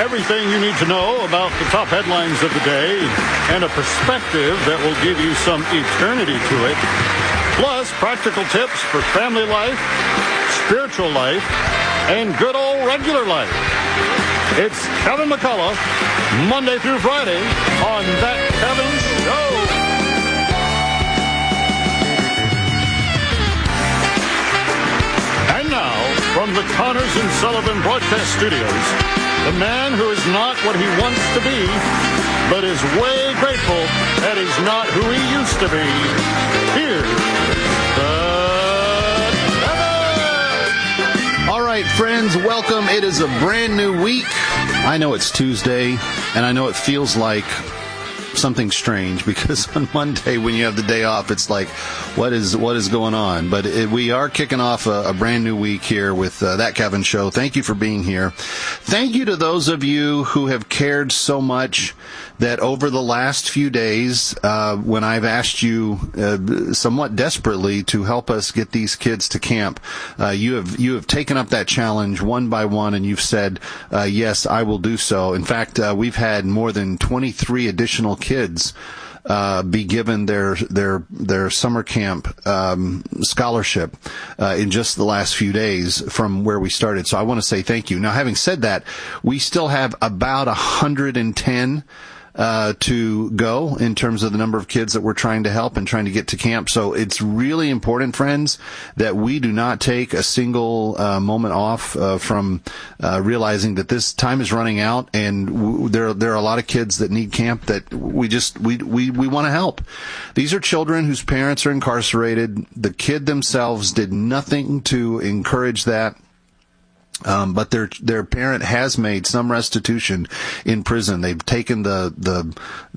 Everything you need to know about the top headlines of the day and a perspective that will give you some eternity to it. Plus, practical tips for family life, spiritual life, and good old regular life. It's Kevin McCullough, Monday through Friday on That Kevin Show. And now, from the Connors and Sullivan Broadcast Studios, the man who is not what he wants to be, but is way grateful that he's not who he used to be. Here's the Kevin! All right, friends, welcome. It is a brand new week. I know it's Tuesday, and I know it feels like something strange because on Monday when you have the day off, it's like, what is going on? But we are kicking off a brand new week here with That Kevin Show. Thank you for being here. Thank you to those of you who have cared so much that over the last few days, when I've asked you somewhat desperately to help us get these kids to camp, you have taken up that challenge one by one, and you've said, yes, I will do so. In fact, we've had more than 23 additional kids be given their summer camp scholarship in just the last few days from where we started. So I want to say thank you. Now, having said that, we still have about 110 to go in terms of the number of kids that we're trying to help and trying to get to camp. So it's really important, friends, that we do not take a single moment off from realizing that this time is running out, and there are a lot of kids that need camp that we want to help. These are children whose parents are incarcerated. The kid themselves did nothing to encourage that. But their parent has made some restitution in prison. They've taken the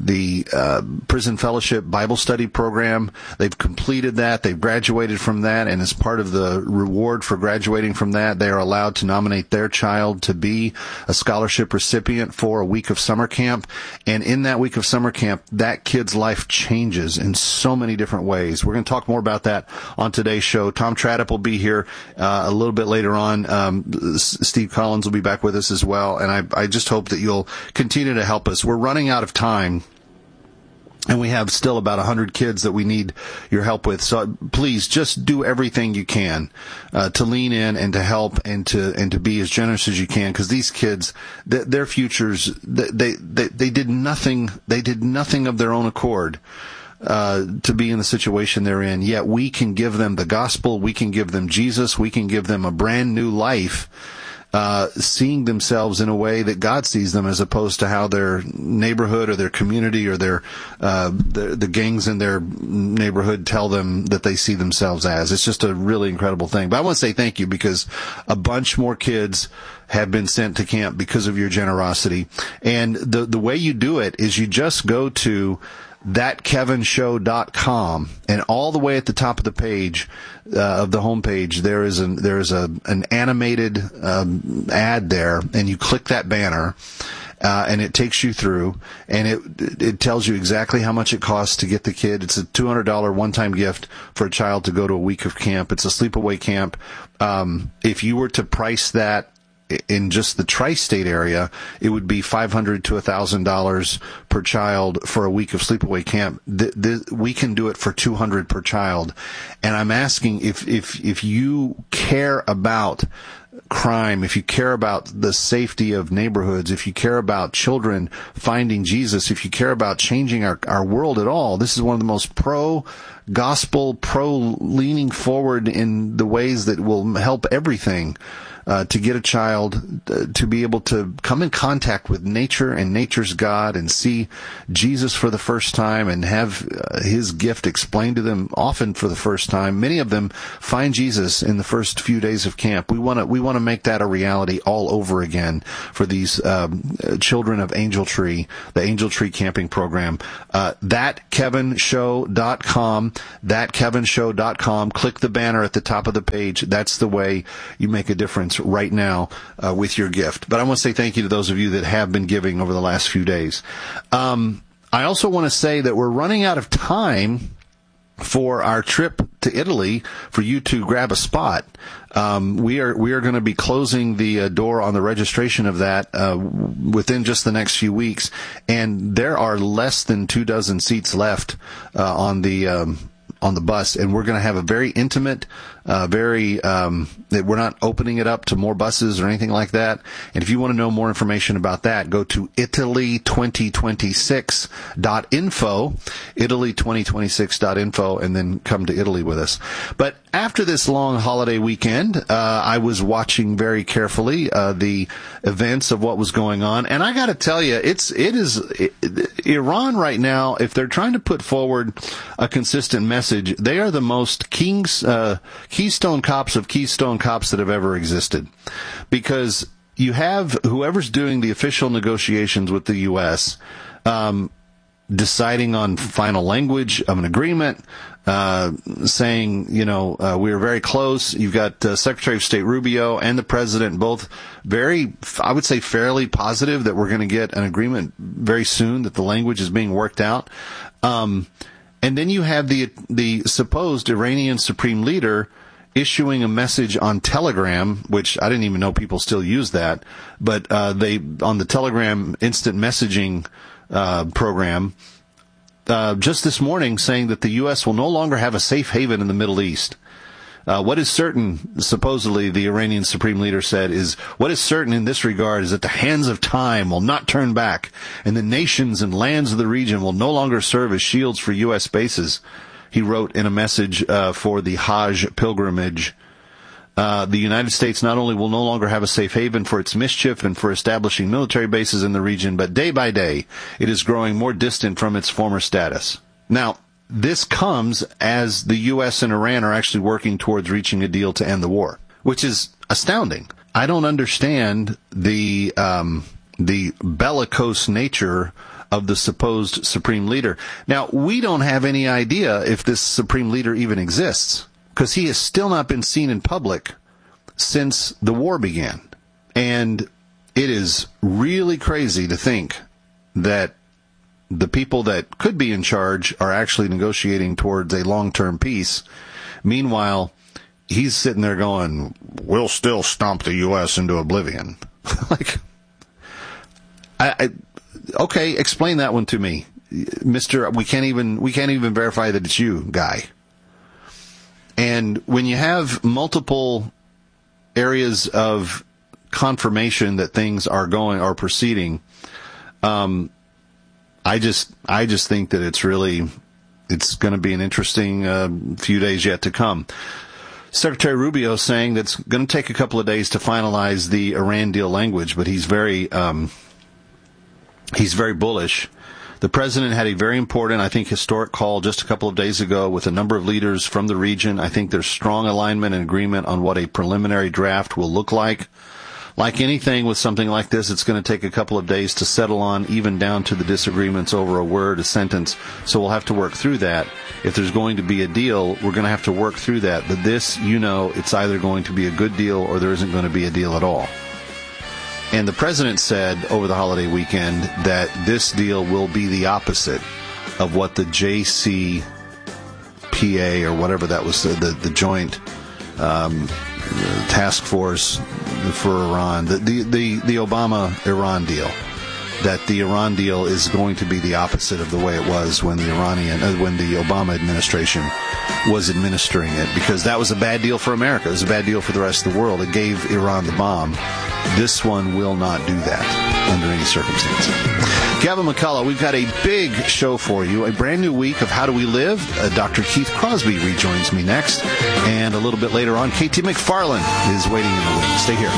prison fellowship Bible study program. They've completed that. They've graduated from that, and as part of the reward for graduating from that, they are allowed to nominate their child to be a scholarship recipient for a week of summer camp. And in that week of summer camp, that kid's life changes in so many different ways. We're going to talk more about that on today's show. Tom Traddip will be here a little bit later on. Steve Collins will be back with us as well, and I just hope that you'll continue to help us. We're running out of time, and we have still about 100 kids that we need your help with. So please just do everything you can to lean in and to help and to be as generous as you can, because these kids, their futures, they did nothing. They did nothing of their own accord to be in the situation they're in, yet we can give them the gospel, we can give them Jesus, we can give them a brand new life, seeing themselves in a way that God sees them, as opposed to how their neighborhood or their community or the gangs in their neighborhood tell them that they see themselves as. It's just a really incredible thing. But I want to say thank you, because a bunch more kids have been sent to camp because of your generosity. And the way you do it is you just go to thatkevinshow.com, and all the way at the top of the page of the homepage there is an animated ad there, and you click that banner, and it takes you through, and it tells you exactly how much it costs to get the kid. It's a $200 one-time gift for a child to go to a week of camp. It's a sleepaway camp. If you were to price that in just the tri-state area, it would be $500 to $1,000 per child for a week of sleepaway camp. We can do it for $200 per child. And I'm asking, if you care about crime, if you care about the safety of neighborhoods, if you care about children finding Jesus, if you care about changing our world at all, this is one of the most pro-gospel, pro-leaning forward in the ways that will help everything. To get a child to be able to come in contact with nature and nature's God and see Jesus for the first time and have his gift explained to them, often for the first time. Many of them find Jesus in the first few days of camp. We want to make that a reality all over again for these children of Angel Tree, the Angel Tree camping program. Thatkevinshow.com, thatkevinshow.com. Click the banner at the top of the page. That's the way you make a difference right now with your gift. But I want to say thank you to those of you that have been giving over the last few days. I also want to say that we're running out of time for our trip to Italy for you to grab a spot. We are going to be closing the door on the registration of that within just the next few weeks, and there are less than 24 seats left on the bus, and we're going to have a very intimate, we're not opening it up to more buses or anything like that. And if you want to know more information about that, go to Italy2026.info, Italy2026.info, and then come to Italy with us. But after this long holiday weekend, I was watching very carefully the events of what was going on, and I got to tell you, it is Iran right now. If they're trying to put forward a consistent message, they are the most Keystone Cops of Keystone Cops that have ever existed, because you have whoever's doing the official negotiations with the U.S. Deciding on final language of an agreement, saying, we are very close. You've got Secretary of State Rubio and the President both very, I would say, fairly positive that we're going to get an agreement very soon, that the language is being worked out. And then you have the supposed Iranian Supreme Leader issuing a message on Telegram, which I didn't even know people still use that, but they on the Telegram instant messaging program just this morning, saying that the U.S. will no longer have a safe haven in the Middle East. What is certain, supposedly the Iranian Supreme Leader said, what is certain in this regard is that the hands of time will not turn back, and the nations and lands of the region will no longer serve as shields for U.S. bases. He wrote in a message for the Hajj pilgrimage. The United States not only will no longer have a safe haven for its mischief and for establishing military bases in the region, but day by day, it is growing more distant from its former status. Now, this comes as the U.S. and Iran are actually working towards reaching a deal to end the war, which is astounding. I don't understand the bellicose nature of the supposed Supreme Leader. Now, we don't have any idea if this Supreme Leader even exists, because he has still not been seen in public since the war began. And it is really crazy to think that the people that could be in charge are actually negotiating towards a long-term peace. Meanwhile, he's sitting there going, we'll still stomp the U.S. into oblivion. Okay, explain that one to me. Mr. We can't even verify that it's you, guy. And when you have multiple areas of confirmation that things are proceeding, I just think that it's going to be an interesting few days yet to come. Secretary Rubio saying that it's going to take a couple of days to finalize the Iran deal language, but he's very bullish. The president had a very important, I think, historic call just a couple of days ago with a number of leaders from the region. I think there's strong alignment and agreement on what a preliminary draft will look like. Like anything with something like this, it's going to take a couple of days to settle on, even down to the disagreements over a word, a sentence. So we'll have to work through that. If there's going to be a deal, we're going to have to work through that. But this, it's either going to be a good deal or there isn't going to be a deal at all. And the president said over the holiday weekend that this deal will be the opposite of what the JCPA or whatever that was, the joint task force for Iran, the Obama-Iran deal, that the Iran deal is going to be the opposite of the way it was when the Obama administration was administering it, because that was a bad deal for America. It was a bad deal for the rest of the world. It gave Iran the bomb. This one will not do that under any circumstance. Gavin McCullough, we've got a big show for you, a brand new week of How Do We Live. Dr. Keith Crosby rejoins me next, and a little bit later on, KT McFarland is waiting in the wings. Stay here.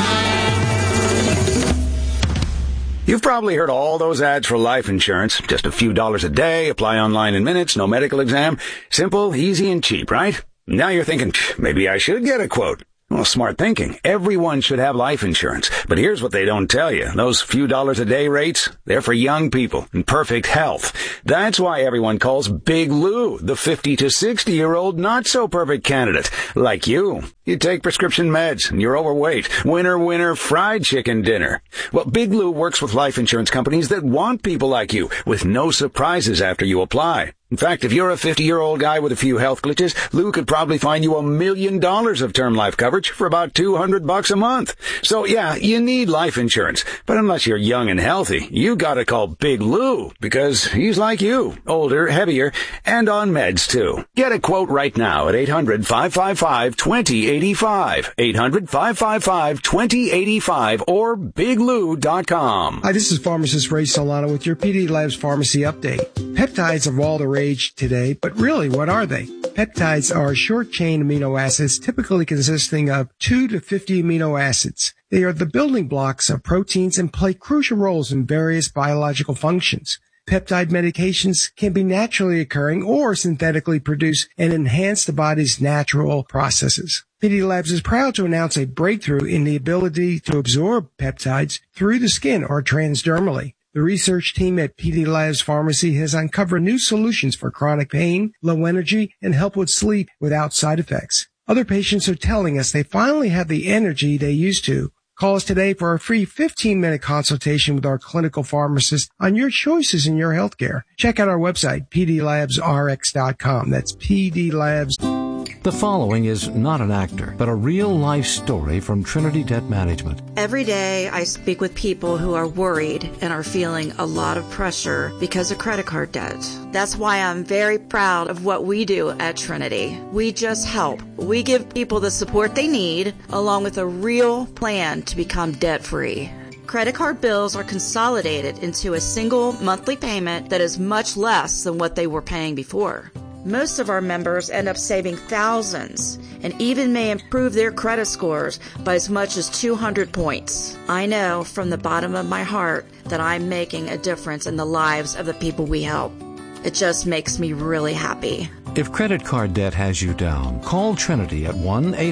You've probably heard all those ads for life insurance. Just a few dollars a day, apply online in minutes, no medical exam. Simple, easy, and cheap, right? Now you're thinking, maybe I should get a quote. Well, smart thinking. Everyone should have life insurance. But here's what they don't tell you. Those few dollars a day rates, they're for young people in perfect health. That's why everyone calls Big Lou the 50 to 60-year-old not-so-perfect candidate. Like you. You take prescription meds and you're overweight. Winner, fried chicken dinner. Well, Big Lou works with life insurance companies that want people like you with no surprises after you apply. In fact, if you're a 50-year-old guy with a few health glitches, Lou could probably find you $1 million of term life coverage for about $200 a month. So yeah, you need life insurance. But unless you're young and healthy, you gotta call Big Lou, because he's like you, older, heavier, and on meds too. Get a quote right now at 800-555-2085. 800-555-2085 or biglou.com. Hi, this is pharmacist Ray Solano with your PD Labs Pharmacy Update. Peptides are all the rage today, but really, what are they? Peptides are short-chain amino acids typically consisting of 2 to 50 amino acids. They are the building blocks of proteins and play crucial roles in various biological functions. Peptide medications can be naturally occurring or synthetically produced and enhance the body's natural processes. PD Labs is proud to announce a breakthrough in the ability to absorb peptides through the skin or transdermally. The research team at PD Labs Pharmacy has uncovered new solutions for chronic pain, low energy, and help with sleep without side effects. Other patients are telling us they finally have the energy they used to. Call us today for a free 15-minute consultation with our clinical pharmacist on your choices in your healthcare. Check out our website, pdlabsrx.com. That's PDLabs. The following is not an actor, but a real-life story from Trinity Debt Management. Every day I speak with people who are worried and are feeling a lot of pressure because of credit card debt. That's why I'm very proud of what we do at Trinity. We just help. We give people the support they need, along with a real plan to become debt-free. Credit card bills are consolidated into a single monthly payment that is much less than what they were paying before. Most of our members end up saving thousands and even may improve their credit scores by as much as 200 points. I know from the bottom of my heart that I'm making a difference in the lives of the people we help. It just makes me really happy. If credit card debt has you down, call Trinity at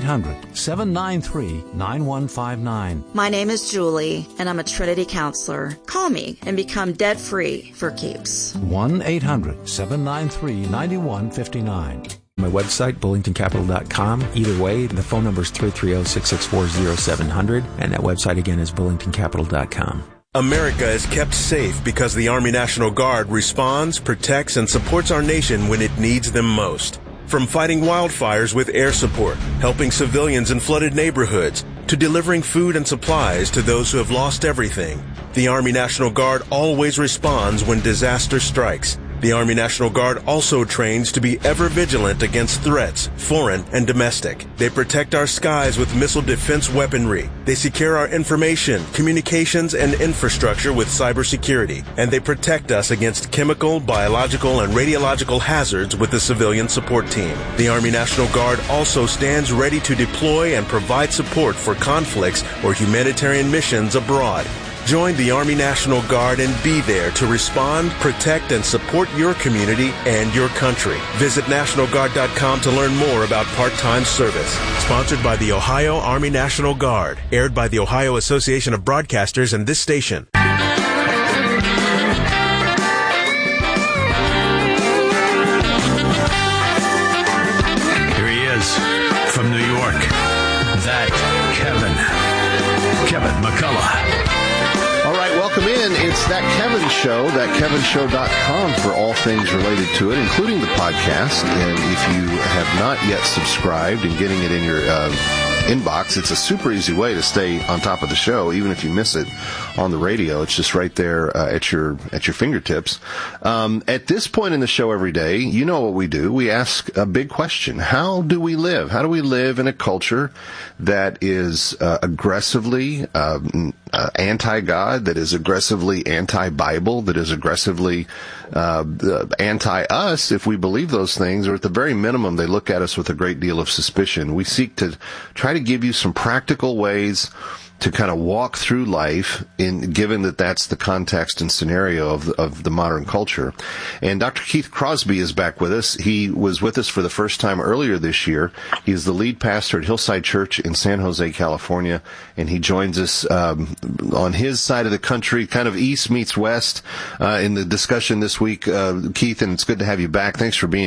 1-800-793-9159. My name is Julie, and I'm a Trinity counselor. Call me and become debt-free for keeps. 1-800-793-9159. My website, bullingtoncapital.com. Either way, the phone number is 330-664-0700, and that website again is bullingtoncapital.com. America is kept safe because the Army National Guard responds, protects, and supports our nation when it needs them most. From fighting wildfires with air support, helping civilians in flooded neighborhoods, to delivering food and supplies to those who have lost everything, the Army National Guard always responds when disaster strikes. The Army National Guard also trains to be ever vigilant against threats, foreign and domestic. They protect our skies with missile defense weaponry. They secure our information, communications, and infrastructure with cybersecurity. And they protect us against chemical, biological, and radiological hazards with the civilian support team. The Army National Guard also stands ready to deploy and provide support for conflicts or humanitarian missions abroad. Join the Army National Guard and be there to respond, protect, and support your community and your country. Visit NationalGuard.com to learn more about part-time service. Sponsored by the Ohio Army National Guard. Aired by the Ohio Association of Broadcasters and this station. Here he is from New York. That Kevin McCullough. All right, welcome in. It's That Kevin Show, thatkevinshow.com for all things related to it, including the podcast. And if you have not yet subscribed and getting it in your inbox, it's a super easy way to stay on top of the show, even if you miss it on the radio. It's just right there at your fingertips. At this point in the show every day, you know what we do. We ask a big question. How do we live? How do we live in a culture that is aggressively anti-God, that is aggressively anti-Bible, that is aggressively anti-us if we believe those things, or at the very minimum, they look at us with a great deal of suspicion. We seek to try to give you some practical ways to kind of walk through life, given that that's the context and scenario of the modern culture. And Dr. Keith Crosby is back with us. He was with us for the first time earlier this year. He is the lead pastor at Hillside Church in San Jose, California, and he joins us on his side of the country, kind of east meets west, in the discussion this week. Keith, and it's good to have you back. Thanks for being here.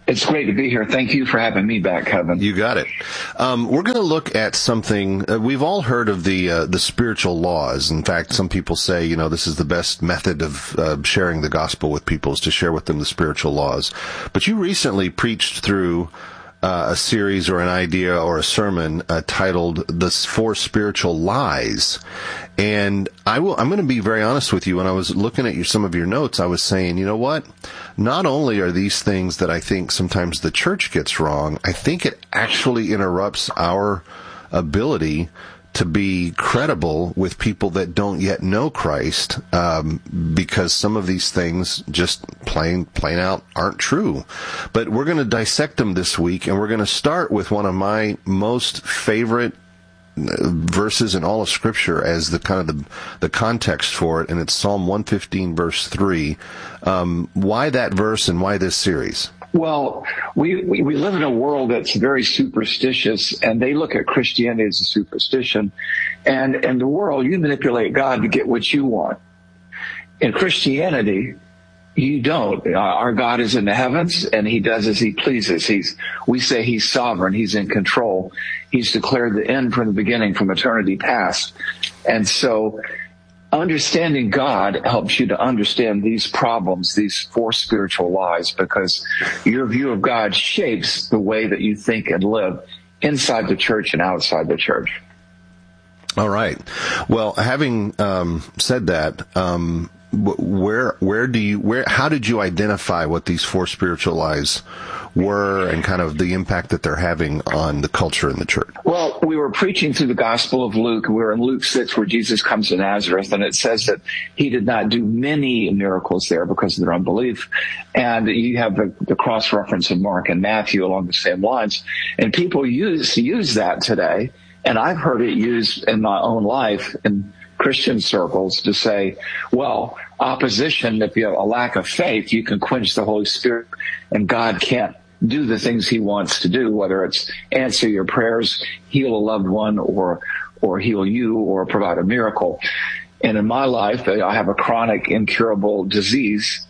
It's great to be here. Thank you for having me back, Kevin. You got it. We're going to look at something. We've all heard of the spiritual laws. In fact, some people say, this is the best method of sharing the gospel with people is to share with them the spiritual laws. But you recently preached through a series or an idea or a sermon titled "The 4 Spiritual Lies." And I'm going to be very honest with you. When I was looking at some of your notes, I was saying, you know what? Not only are these things that I think sometimes the church gets wrong, I think it actually interrupts our ability to be credible with people that don't yet know Christ, because some of these things just plain out aren't true. But we're going to dissect them this week, and we're going to start with one of my most favorite verses in all of Scripture as the context for it, and it's Psalm 115, verse 3. Why that verse and why this series? Well, we live in a world that's very superstitious, and they look at Christianity as a superstition. And in the world, you manipulate God to get what you want. In Christianity, you don't. Our God is in the heavens, and he does as he pleases. We say he's sovereign. He's in control. He's declared the end from the beginning, from eternity past. And so understanding God helps you to understand these problems, these 4 spiritual lies, because your view of God shapes the way that you think and live inside the church and outside the church. All right. Well, having said that, how did you identify what these 4 spiritual lies were and kind of the impact that they're having on the culture in the church? Well, we were preaching through the Gospel of Luke. We were in Luke 6 where Jesus comes to Nazareth, and it says that he did not do many miracles there because of their unbelief. And you have the cross-reference in Mark and Matthew along the same lines. And people use that today, and I've heard it used in my own life in Christian circles to say, well, opposition, if you have a lack of faith, you can quench the Holy Spirit, and God can't do the things he wants to do, whether it's answer your prayers, heal a loved one, or heal you, or provide a miracle. And in my life, I have a chronic incurable disease,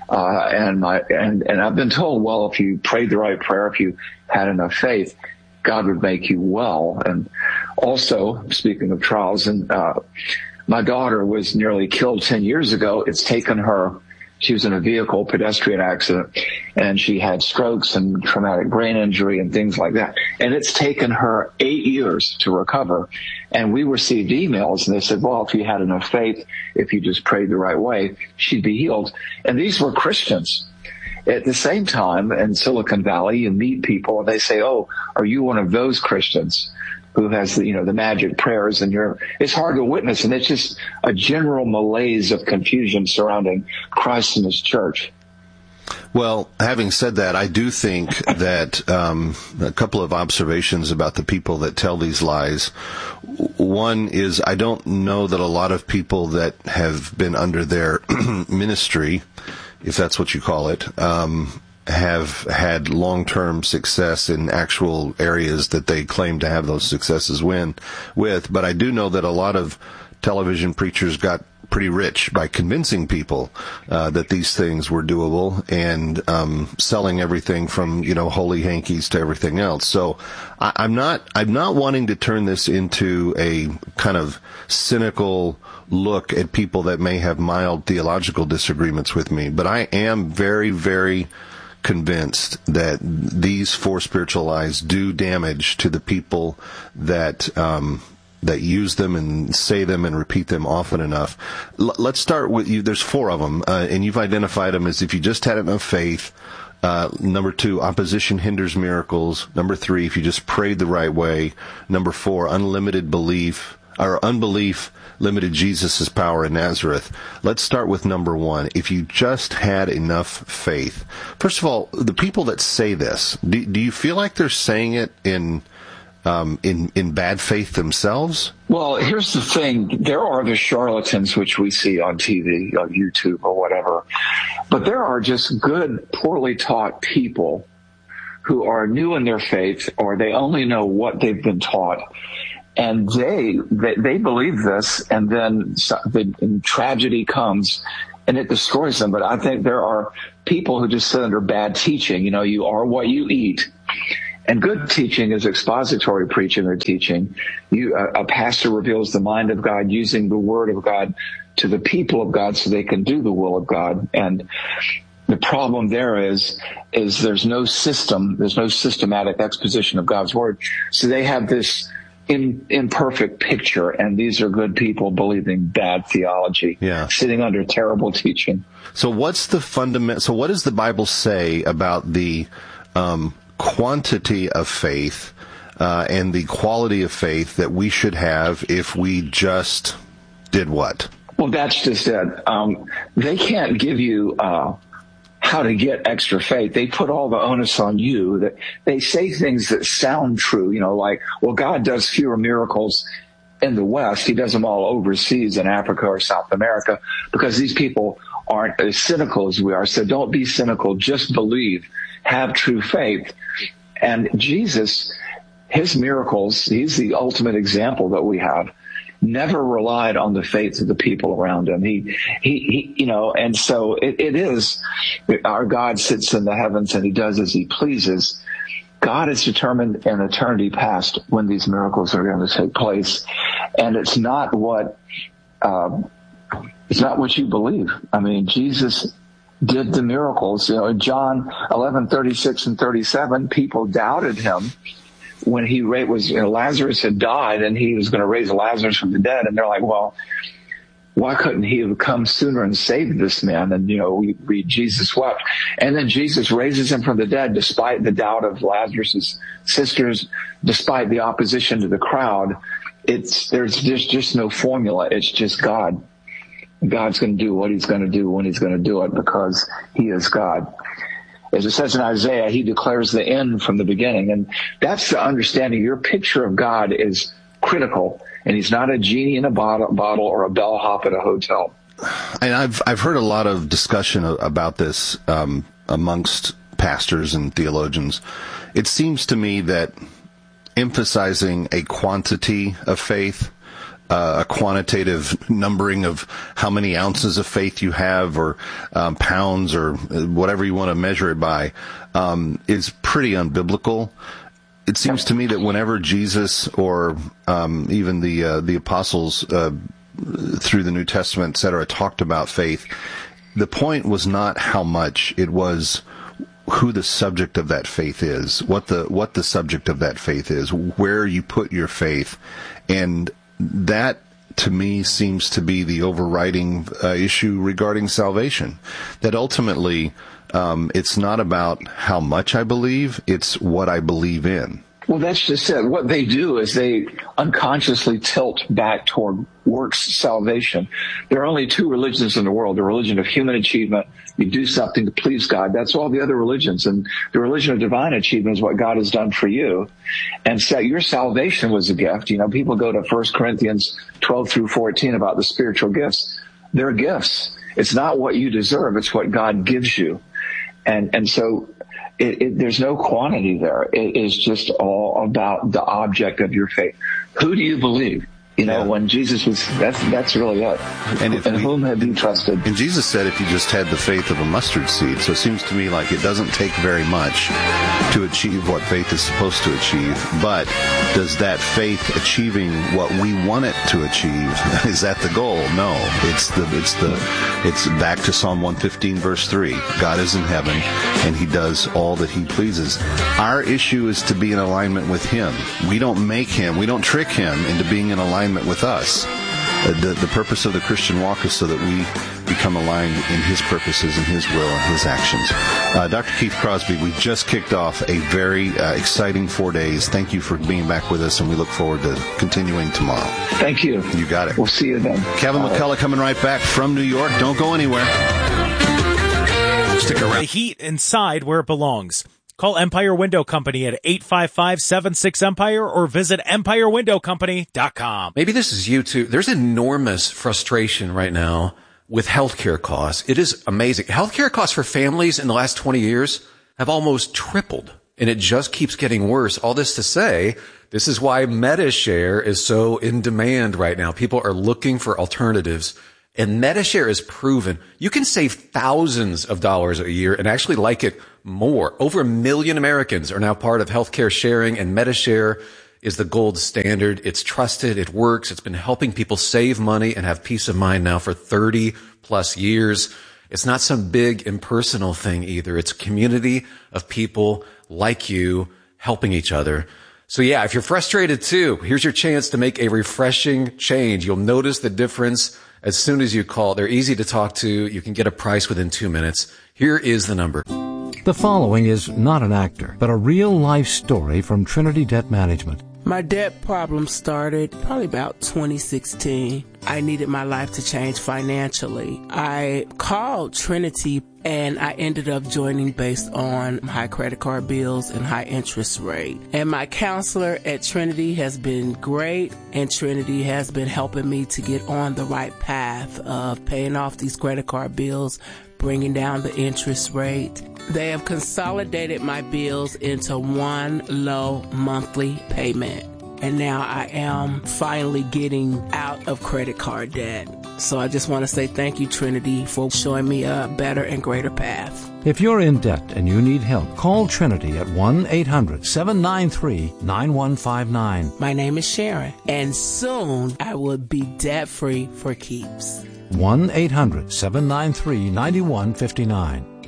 and I've been told, well, if you prayed the right prayer, if you had enough faith, God would make you well. And also, speaking of trials, and my daughter was nearly killed 10 years ago. It's taken her, she was in a pedestrian accident, and she had strokes and traumatic brain injury and things like that. And it's taken her 8 years to recover. And we received emails, and they said, well, if you had enough faith, if you just prayed the right way, she'd be healed. And these were Christians. At the same time, in Silicon Valley, you meet people, and they say, oh, are you one of those Christians who has the magic prayers, and it's hard to witness, and it's just a general malaise of confusion surrounding Christ and his church. Well, having said that, I do think that a couple of observations about the people that tell these lies. One is, I don't know that a lot of people that have been under their ministry, if that's what you call it, have had long-term success in actual areas that they claim to have those successes with. But I do know that a lot of television preachers got pretty rich by convincing people that these things were doable, and selling everything from holy hankies to everything else. So I'm not wanting to turn this into a kind of cynical look at people that may have mild theological disagreements with me, but I am very, very convinced that these 4 spiritual lies do damage to the people that use them and say them and repeat them often enough. Let's start with you. There's 4 of them, and you've identified them as if you just had enough faith. Number 2, opposition hinders miracles. Number 3, if you just prayed the right way. Number 4, unbelief limited Jesus' power in Nazareth. Let's start with number 1. If you just had enough faith. First of all, the people that say this, do you feel like they're saying it in bad faith themselves? Well, here's the thing. There are the charlatans, which we see on TV, on YouTube or whatever. But there are just good, poorly taught people who are new in their faith, or they only know what they've been taught. And they believe this, and then tragedy comes, and it destroys them. But I think there are people who just sit under bad teaching. You are what you eat. And good teaching is expository preaching or teaching. A pastor reveals the mind of God using the word of God to the people of God so they can do the will of God. And the problem there is there's no system, there's no systematic exposition of God's word. So they have this imperfect picture, and these are good people believing bad theology, sitting under terrible teaching. So what's the fundament? So what does the Bible say about the quantity of faith and the quality of faith that we should have if we just did what? Well, that's just it. They can't give you how to get extra faith. They put all the onus on you. That they say things that sound true, like, well, God does fewer miracles in the West. He does them all overseas in Africa or South America, because these people aren't as cynical as we are. So don't be cynical. Just believe. Have true faith. And Jesus, his miracles, he's the ultimate example that we have, never relied on the faith of the people around him. And so it is, our God sits in the heavens and he does as he pleases. God is determined in eternity past when these miracles are going to take place. And it's not what you believe. I mean, Jesus did the miracles. In John 11:36 and 37, people doubted him when he was, Lazarus had died and he was going to raise Lazarus from the dead. And they're like, well, why couldn't he have come sooner and saved this man? And, we read Jesus wept. And then Jesus raises him from the dead despite the doubt of Lazarus' sisters, despite the opposition to the crowd. There's just no formula. It's just God. God's going to do what he's going to do when he's going to do it, because he is God. As it says in Isaiah, he declares the end from the beginning. And that's the understanding. Your picture of God is critical, and he's not a genie in a bottle or a bellhop at a hotel. And I've heard a lot of discussion about this amongst pastors and theologians. It seems to me that emphasizing a quantity of faith, a quantitative numbering of how many ounces of faith you have, or pounds, or whatever you want to measure it by, is pretty unbiblical. It seems to me that whenever Jesus or even the apostles through the New Testament, et cetera, talked about faith, the point was not how much, it was who the subject of that faith is, what the subject of that faith is, where you put your faith. And that, to me, seems to be the overriding issue regarding salvation. That ultimately, it's not about how much I believe, it's what I believe in. Well, that's just it. What they do is they unconsciously tilt back toward works salvation. There are only two religions in the world: the religion of human achievement. You do something to please God. That's all the other religions. And the religion of divine achievement is what God has done for you. And so your salvation was a gift. People go to 1 Corinthians 12 through 14 about the spiritual gifts. They're gifts. It's not what you deserve. It's what God gives you. And so there's no quantity there. It is just all about the object of your faith. Who do you believe? When Jesus was, that's really it. And whom have you trusted? And Jesus said if you just had the faith of a mustard seed. So it seems to me like it doesn't take very much to achieve what faith is supposed to achieve. But does that faith achieving what we want it to achieve, is that the goal? No. It's back to Psalm 115 verse 3. God is in heaven and he does all that he pleases. Our issue is to be in alignment with him. We don't trick him into being in alignment with us. The purpose of the Christian walk is so that we become aligned in his purposes and his will and his actions. Dr. Keith Crosby, we just kicked off a very exciting 4 days. Thank you for being back with us, and we look forward to continuing tomorrow. Thank you. You got it. We'll see you then. Kevin McCullough coming right back from New York. Don't go anywhere. Stick around. The heat inside where it belongs. Call Empire Window Company at 855-76-EMPIRE or visit EmpireWindowCompany.com. Maybe this is you too. There's enormous frustration right now with healthcare costs. It is amazing. Healthcare costs for families in the last 20 years have almost tripled, and it just keeps getting worse. All this to say, this is why MediShare is so in demand right now. People are looking for alternatives. And Medi-Share is proven. You can save thousands of dollars a year and actually like it more. Over 1 million Americans are now part of healthcare sharing, and Medi-Share is the gold standard. It's trusted. It works. It's been helping people save money and have peace of mind now for 30 plus years. It's not some big impersonal thing either. It's a community of people like you helping each other. So yeah, if you're frustrated too, here's your chance to make a refreshing change. You'll notice the difference as soon as you call. They're easy to talk to. You can get a price within 2 minutes. Here is the number. The following is not an actor, but a real-life story from Trinity Debt Management. My debt problem started probably about 2016. I needed my life to change financially. I called Trinity and I ended up joining based on high credit card bills and high interest rate. And my counselor at Trinity has been great, and Trinity has been helping me to get on the right path of paying off these credit card bills, bringing down the interest rate. They have consolidated my bills into one low monthly payment. And now I am finally getting out of credit card debt. So I just want to say thank you, Trinity, for showing me a better and greater path. If you're in debt and you need help, call Trinity at 1-800-793-9159. My name is Sharon, and soon I will be debt-free for keeps. 1-800-793-9159.